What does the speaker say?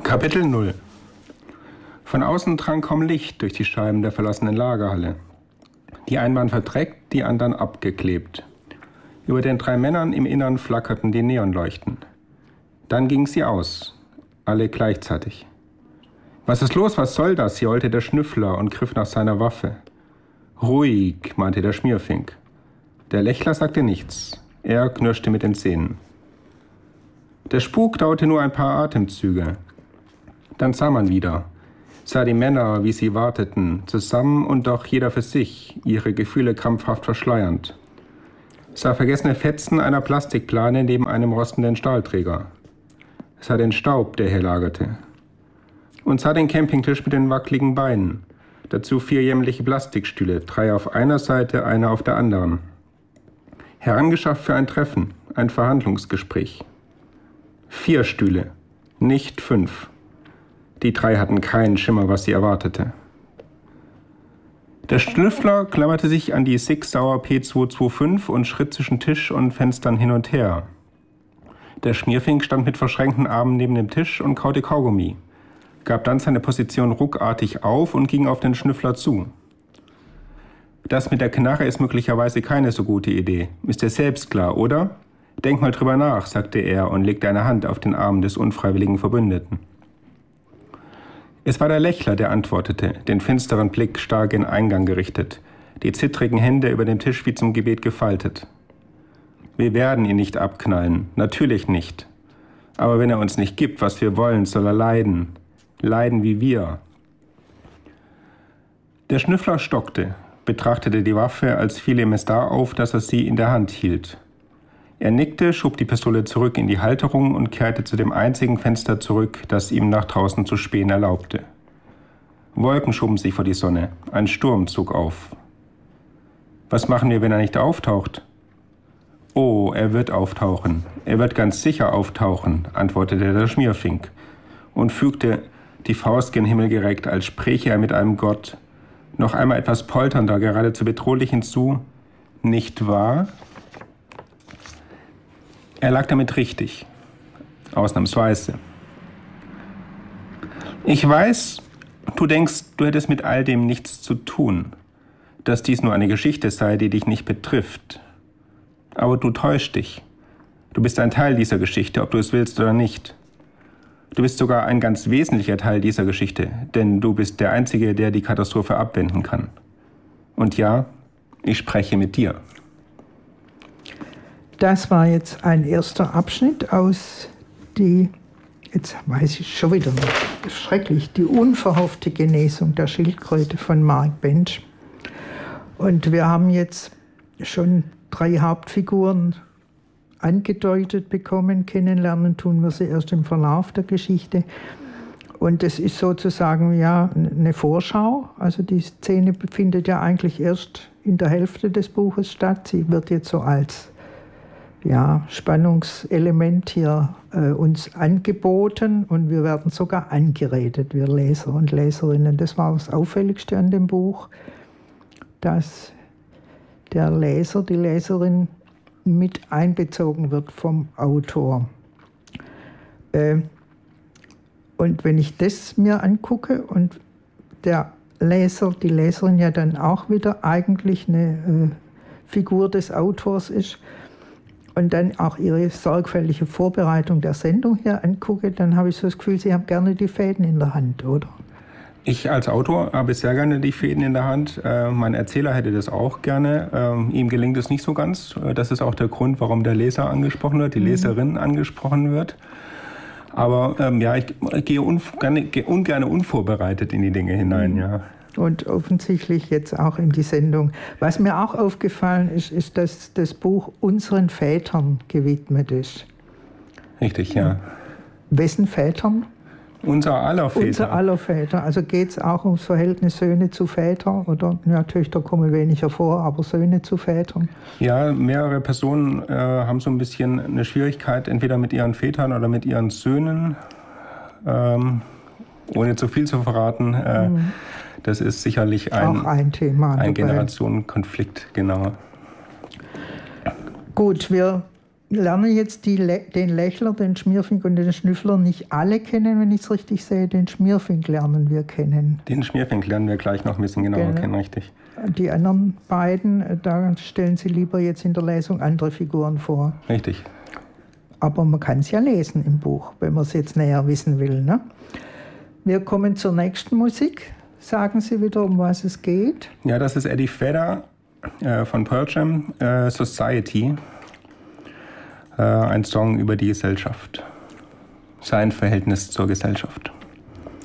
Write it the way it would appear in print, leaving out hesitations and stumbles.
Kapitel 0. Von außen drang kaum Licht durch die Scheiben der verlassenen Lagerhalle. Die einen waren verdreckt, die anderen abgeklebt. Über den 3 Männern im Innern flackerten die Neonleuchten. Dann gingen sie aus, alle gleichzeitig. »Was ist los, was soll das?« jaulte der Schnüffler und griff nach seiner Waffe. »Ruhig«, meinte der Schmierfink. Der Lächler sagte nichts. Er knirschte mit den Zähnen. Der Spuk dauerte nur ein paar Atemzüge. Dann sah man wieder, sah die Männer, wie sie warteten, zusammen und doch jeder für sich, ihre Gefühle krampfhaft verschleiernd. Sah vergessene Fetzen einer Plastikplane neben einem rostenden Stahlträger. Sah den Staub, der hier lagerte. Und sah den Campingtisch mit den wackeligen Beinen. Dazu 4 jämmerliche Plastikstühle, 3 auf einer Seite, einer auf der anderen. Herangeschafft für ein Treffen, ein Verhandlungsgespräch. 4 Stühle, nicht 5. Die 3 hatten keinen Schimmer, was sie erwartete. Der Schnüffler klammerte sich an die Sig Sauer P225 und schritt zwischen Tisch und Fenstern hin und her. Der Schmierfink stand mit verschränkten Armen neben dem Tisch und kaute Kaugummi, gab dann seine Position ruckartig auf und ging auf den Schnüffler zu. Das mit der Knarre ist möglicherweise keine so gute Idee. Ist dir selbst klar, oder? Denk mal drüber nach, sagte er und legte eine Hand auf den Arm des unfreiwilligen Verbündeten. Es war der Lächler, der antwortete, den finsteren Blick stark in den Eingang gerichtet, die zittrigen Hände über dem Tisch wie zum Gebet gefaltet. Wir werden ihn nicht abknallen, natürlich nicht. Aber wenn er uns nicht gibt, was wir wollen, soll er leiden. Leiden wie wir. Der Schnüffler stockte, betrachtete die Waffe, als fiel ihm es da auf, dass er sie in der Hand hielt. Er nickte, schob die Pistole zurück in die Halterung und kehrte zu dem einzigen Fenster zurück, das ihm nach draußen zu spähen erlaubte. Wolken schoben sich vor die Sonne, ein Sturm zog auf. Was machen wir, wenn er nicht auftaucht? Oh, er wird auftauchen. Er wird ganz sicher auftauchen, antwortete der Schmierfink und fügte, die Faust gen Himmel gereckt, als spräche er mit einem Gott, noch einmal etwas polternder, geradezu bedrohlich hinzu. Nicht wahr? Er lag damit richtig. Ausnahmsweise. Ich weiß, du denkst, du hättest mit all dem nichts zu tun, dass dies nur eine Geschichte sei, die dich nicht betrifft. Aber du täuschst dich. Du bist ein Teil dieser Geschichte, ob du es willst oder nicht. Du bist sogar ein ganz wesentlicher Teil dieser Geschichte, denn du bist der Einzige, der die Katastrophe abwenden kann. Und ja, ich spreche mit dir. Das war jetzt ein erster Abschnitt aus jetzt weiß ich schon wieder nicht, schrecklich, die unverhoffte Genesung der Schildkröte von Mark Bench. Und wir haben jetzt schon 3 Hauptfiguren angedeutet bekommen, kennenlernen tun wir sie erst im Verlauf der Geschichte. Und es ist sozusagen ja eine Vorschau, also die Szene findet ja eigentlich erst in der Hälfte des Buches statt. Sie wird jetzt so als Spannungselement hier uns angeboten und wir werden sogar angeredet, wir Leser und Leserinnen. Das war das Auffälligste an dem Buch, dass der Leser, die Leserin mit einbezogen wird vom Autor. Und wenn ich das mir angucke und der Leser, die Leserin ja dann auch wieder eigentlich eine Figur des Autors ist, und dann auch ihre sorgfältige Vorbereitung der Sendung hier angucke, dann habe ich so das Gefühl, Sie haben gerne die Fäden in der Hand, oder? Ich als Autor habe sehr gerne die Fäden in der Hand. Mein Erzähler hätte das auch gerne. Ihm gelingt es nicht so ganz. Das ist auch der Grund, warum der Leser angesprochen wird, die Leserin angesprochen wird. Aber ich gehe ungern unvorbereitet in die Dinge hinein, ja. Und offensichtlich jetzt auch in die Sendung. Was mir auch aufgefallen ist, ist, dass das Buch unseren Vätern gewidmet ist. Richtig, ja. Wessen Vätern? Unser aller Väter. Unser aller Väter. Also geht es auch ums Verhältnis Söhne zu Vätern? Oder Töchter kommen weniger vor, aber Söhne zu Vätern? Ja, mehrere Personen haben so ein bisschen eine Schwierigkeit, entweder mit ihren Vätern oder mit ihren Söhnen. Ohne zu viel zu verraten. Das ist sicherlich ein Thema. Ein Generationenkonflikt, genau. Gut, wir lernen jetzt den Lächler, den Schmierfink und den Schnüffler nicht alle kennen, wenn ich es richtig sehe. Den Schmierfink lernen wir kennen. Den Schmierfink lernen wir gleich noch ein bisschen genauer kennen, richtig. Die anderen beiden, da stellen Sie lieber jetzt in der Lesung andere Figuren vor. Richtig. Aber man kann es ja lesen im Buch, wenn man es jetzt näher wissen will. Ne? Wir kommen zur nächsten Musik. Sagen Sie wieder, um was es geht? Ja, das ist Eddie Vedder von Pearl Jam, Society. Ein Song über die Gesellschaft. Sein Verhältnis zur Gesellschaft.